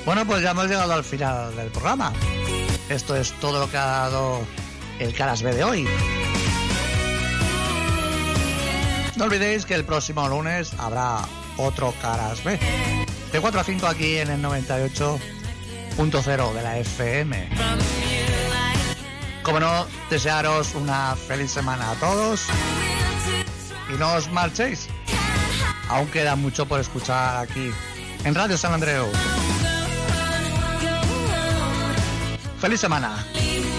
Bueno, pues ya hemos llegado al final del programa. Esto es todo lo que ha dado el Caras B de hoy. No olvidéis que el próximo lunes habrá otro Caras B. De 4 a 5 aquí en el 98.0 de la FM. Como no, desearos una feliz semana a todos. Y no os marchéis. Aún queda mucho por escuchar aquí en Radio San Andreu. ¡Feliz semana!